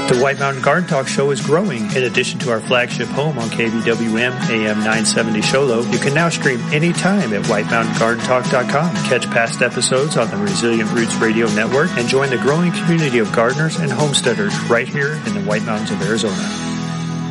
The White Mountain Garden Talk Show is growing. In addition to our flagship home on KBWM AM 970 Sholo, you can now stream anytime at WhiteMountainGardenTalk.com. Catch past episodes on the Resilient Roots Radio Network and join the growing community of gardeners and homesteaders right here in the White Mountains of Arizona.